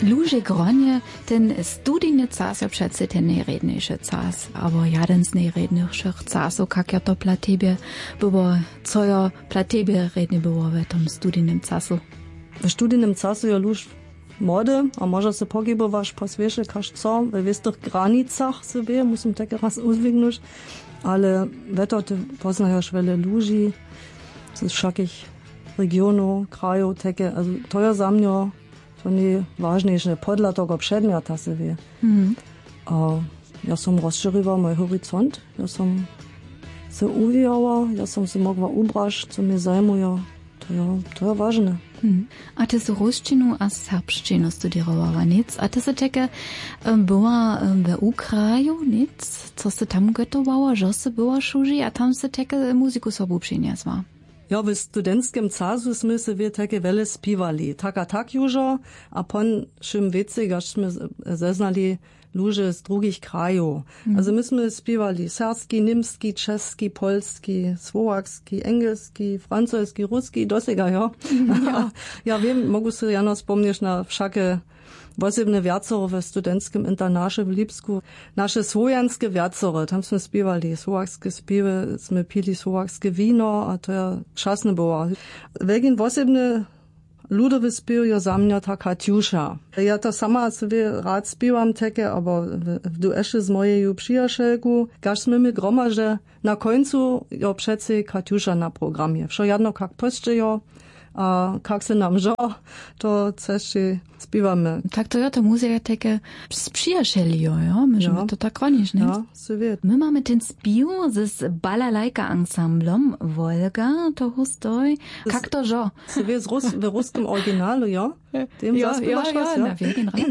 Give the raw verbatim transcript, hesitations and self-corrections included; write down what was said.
Luže gronie, ten studijny czas je přece ten nejredniejszy czas, aber jeden z nejredniejszych czasów, jak ja to dla tebe było, co ja dla tebe redne było w tym studijnym czasu? W studijnym czasu ja luž młody, a może se pogibowaš po svieže, kaž co, w wistych granicach sobie, musím tak raz uzwignuć, ale weto ty poznajoš vele luži, z všakých regionów, krajów, takie, also to ja za mnie to najważniejsze, podla tego przedmiota sobie. Mm. A ja som rozszerzywał mój horyzont, ja som se uwijała, ja som se mogła ubrać, co mnie zajmuje, to ja, to ja ważne. Hmm. A ty si ruszčinu a serbščinu studiovala, nic? A ty si také była w Ukraju, nic? Co si tam gotovala, že si była šuži a tam si také muziku sobu přiniesła? Ja, w studentskim czasu sme se wir takie wele spiewali. Tak a tak jużo, a pon szym wiece, gaśmy zeznali ludzie z drugich krajów. Mm. Also myśmy spiewali serbski, niemski, czeski, polski, słowacki, engelski, francuski, ruski, dosega, ja. Ja, ja wiem, mogę sobie jano wspomnieć na wszakie posebne wiacory w studentskim internacie w Lipsku. Nasze słowianskie wiacory, tam sme spiewali słowackie spiewy, sme pili słowackie wino, a to ja czasne było. Wegin posebne ludowy spiew ja za mnie ta Katiusza. Ja to sama sobie rad spiewam takie, aber w duesze z mojej przyjacielku, gaśmy my gromaże na końcu ja przece Katiusza na programie. Wszo jedno jak poszczejo, a jak se nam żo, to coś spiewamy. Tak to ja to muzyka takie z przyjacielio, ja? Możemy ja. to tak ronić, nie? Ja, se wie. My mamy ten spiew z Balalajka ensemblem, Wolga, to hustoj. Jak to żo? Se wie, w ruskim oryginalu, ja? Dem ja, ja, ja, ja, na